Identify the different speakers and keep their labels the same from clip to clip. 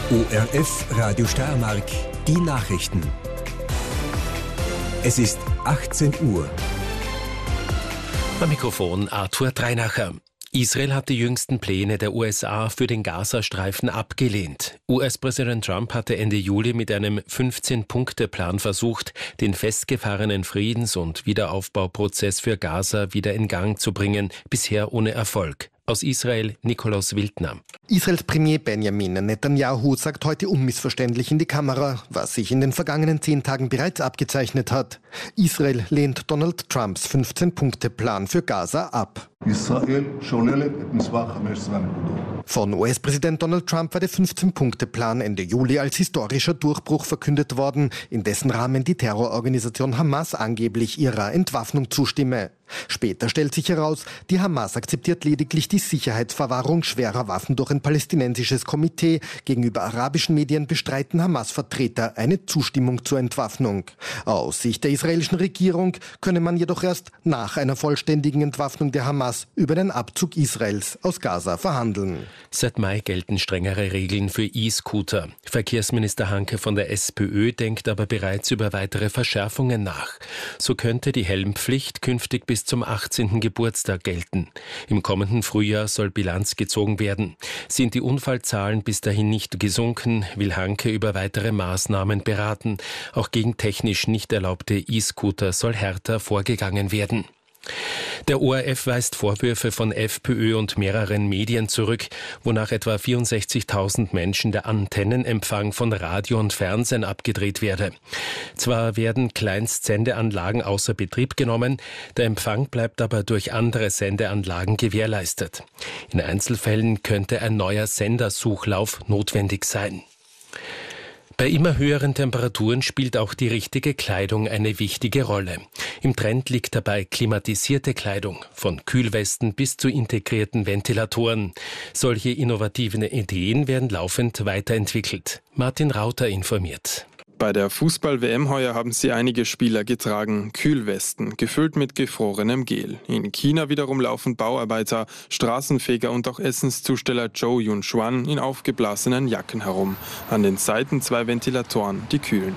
Speaker 1: ORF Radio Steiermark, die Nachrichten. Es ist 18 Uhr.
Speaker 2: Am Mikrofon Arthur Dreinacher. Israel hat die jüngsten Pläne der USA für den Gazastreifen abgelehnt. US-Präsident Trump hatte Ende Juli mit einem 15-Punkte-Plan versucht, den festgefahrenen Friedens- und Wiederaufbauprozess für Gaza wieder in Gang zu bringen, bisher ohne Erfolg. Aus Israel Nikolaus Wildner.
Speaker 3: Israels Premier Benjamin Netanyahu sagt heute unmissverständlich in die Kamera, was sich in den vergangenen 10 Tagen bereits abgezeichnet hat. Israel lehnt Donald Trumps 15-Punkte-Plan für Gaza ab. Von US-Präsident Donald Trump war der 15-Punkte-Plan Ende Juli als historischer Durchbruch verkündet worden, in dessen Rahmen die Terrororganisation Hamas angeblich ihrer Entwaffnung zustimme. Später stellt sich heraus, die Hamas akzeptiert lediglich die Sicherheitsverwahrung schwerer Waffen durch ein palästinensisches Komitee. Gegenüber arabischen Medien bestreiten Hamas-Vertreter eine Zustimmung zur Entwaffnung. Aus Sicht der israelischen Regierung könne man jedoch erst nach einer vollständigen Entwaffnung der Hamas über den Abzug Israels aus Gaza verhandeln.
Speaker 2: Seit Mai gelten strengere Regeln für E-Scooter. Verkehrsminister Hanke von der SPÖ denkt aber bereits über weitere Verschärfungen nach. So könnte die Helmpflicht künftig bis zum 18. Geburtstag gelten. Im kommenden Frühjahr soll Bilanz gezogen werden. Sind die Unfallzahlen bis dahin nicht gesunken, will Hanke über weitere Maßnahmen beraten. Auch gegen technisch nicht erlaubte E-Scooter soll härter vorgegangen werden. Der ORF weist Vorwürfe von FPÖ und mehreren Medien zurück, wonach etwa 64.000 Menschen der Antennenempfang von Radio und Fernsehen abgedreht werde. Zwar werden Kleinstsendeanlagen außer Betrieb genommen, der Empfang bleibt aber durch andere Sendeanlagen gewährleistet. In Einzelfällen könnte ein neuer Sendersuchlauf notwendig sein. Bei immer höheren Temperaturen spielt auch die richtige Kleidung eine wichtige Rolle. Im Trend liegt dabei klimatisierte Kleidung, von Kühlwesten bis zu integrierten Ventilatoren. Solche innovativen Ideen werden laufend weiterentwickelt. Martin Rauter informiert.
Speaker 4: Bei der Fußball-WM heuer haben sie einige Spieler getragen, Kühlwesten, gefüllt mit gefrorenem Gel. In China wiederum laufen Bauarbeiter, Straßenfeger und auch Essenszusteller Zhou Yunxuan in aufgeblasenen Jacken herum. An den Seiten 2 Ventilatoren, die kühlen.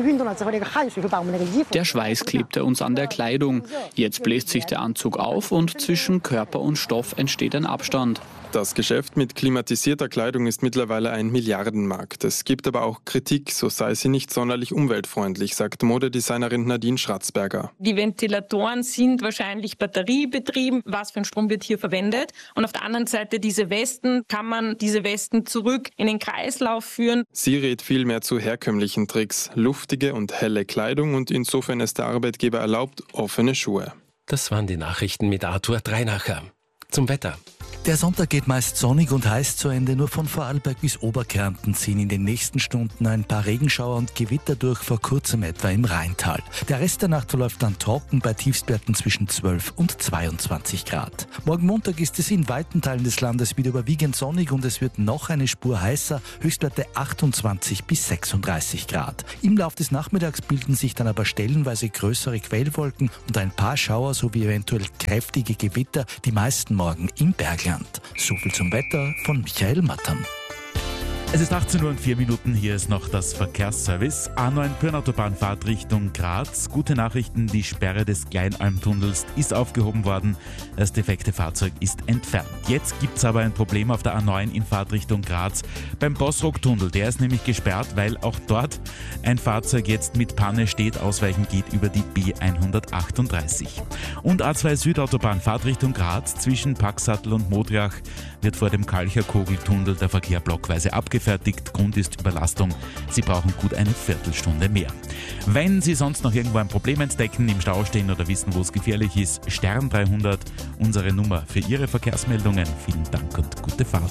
Speaker 5: Der Schweiß klebte uns an der Kleidung. Jetzt bläst sich der Anzug auf und zwischen Körper und Stoff entsteht ein Abstand.
Speaker 4: Das Geschäft mit klimatisierter Kleidung ist mittlerweile ein Milliardenmarkt. Es gibt aber auch Kritik, so sei sie nicht sonderlich umweltfreundlich, sagt Modedesignerin Nadine Schratzberger.
Speaker 6: Die Ventilatoren sind wahrscheinlich batteriebetrieben. Was für ein Strom wird hier verwendet? Und auf der anderen Seite diese Westen, kann man diese Westen zurück in den Kreislauf führen?
Speaker 4: Sie rät vielmehr zu herkömmlichen Tricks, luftige und helle Kleidung und insofern ist der Arbeitgeber erlaubt, offene Schuhe.
Speaker 2: Das waren die Nachrichten mit Arthur Dreinacher. Zum Wetter.
Speaker 7: Der Sonntag geht meist sonnig und heiß zu Ende. Nur von Vorarlberg bis Oberkärnten ziehen in den nächsten Stunden ein paar Regenschauer und Gewitter durch, vor kurzem etwa im Rheintal. Der Rest der Nacht verläuft dann trocken bei Tiefstwerten zwischen 12 und 22 Grad. Morgen Montag ist es in weiten Teilen des Landes wieder überwiegend sonnig und es wird noch eine Spur heißer, Höchstwerte 28 bis 36 Grad. Im Lauf des Nachmittags bilden sich dann aber stellenweise größere Quellwolken und ein paar Schauer sowie eventuell kräftige Gewitter, die meisten morgen im Bergland. So viel zum Wetter von Michael Mattern.
Speaker 8: Es ist 18 Uhr und 4 Minuten, hier ist noch das Verkehrsservice. A9 Pyrnautobahn-Fahrt Richtung Graz. Gute Nachrichten, die Sperre des Kleinalmtunnels ist aufgehoben worden. Das defekte Fahrzeug ist entfernt. Jetzt gibt es aber ein Problem auf der A9 in Fahrt Richtung Graz beim Bossrock-Tunnel. Der ist nämlich gesperrt, weil auch dort ein Fahrzeug jetzt mit Panne steht. Ausweichen geht über die B138. Und A2 Südautobahn Fahrt Richtung Graz zwischen Paxattel und Modriach wird vor dem Kalcherkogeltunnel der Verkehr blockweise abgefertigt. Grund ist Überlastung. Sie brauchen gut eine Viertelstunde mehr. Wenn Sie sonst noch irgendwo ein Problem entdecken, im Stau stehen oder wissen, wo es gefährlich ist, Stern 300, unsere Nummer für Ihre Verkehrsmeldungen. Vielen Dank und gute Fahrt.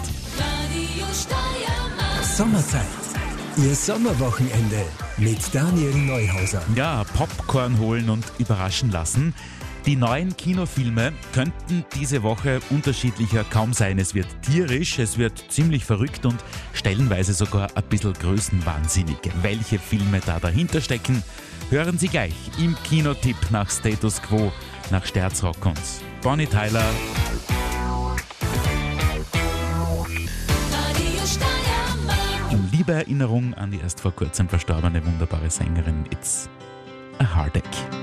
Speaker 1: Sommerzeit. Ihr Sommerwochenende mit Daniel Neuhauser.
Speaker 8: Ja, Popcorn holen und überraschen lassen. Die neuen Kinofilme könnten diese Woche unterschiedlicher kaum sein. Es wird tierisch, es wird ziemlich verrückt und stellenweise sogar ein bisschen größenwahnsinnig. Welche Filme da dahinter stecken, hören Sie gleich im Kinotipp nach Status Quo, nach Sterzrock und Bonnie Tyler. liebe Erinnerung an die erst vor kurzem verstorbene wunderbare Sängerin It's a Heartache.